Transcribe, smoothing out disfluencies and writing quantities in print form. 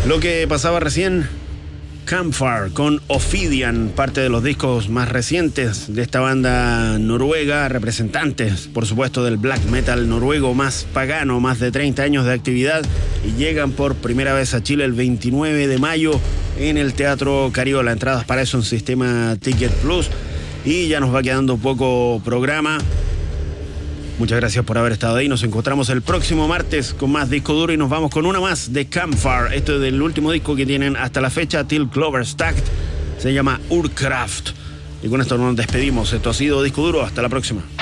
Lo que pasaba recién, Campfire con Ophidian, parte de los discos más recientes de esta banda noruega, representantes, por supuesto, del black metal noruego más pagano, más de 30 años de actividad, y llegan por primera vez a Chile el 29 de mayo en el Teatro Cariola. Entradas para eso en Sistema Ticket Plus, y ya nos va quedando poco programa. Muchas gracias por haber estado ahí. Nos encontramos el próximo martes con más disco duro y nos vamos con una más de Campfire. Esto es del último disco que tienen hasta la fecha, Till Clover Stacked. Se llama Urkraft. Y con esto nos despedimos. Esto ha sido Disco Duro. Hasta la próxima.